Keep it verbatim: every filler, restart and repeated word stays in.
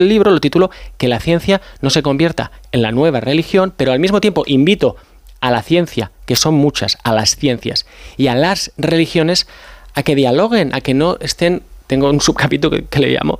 libro lo titulo Que la ciencia no se convierta en la nueva religión, pero al mismo tiempo invito a la ciencia, que son muchas, a las ciencias y a las religiones, a que dialoguen, a que no estén, tengo un subcapítulo que, que le llamo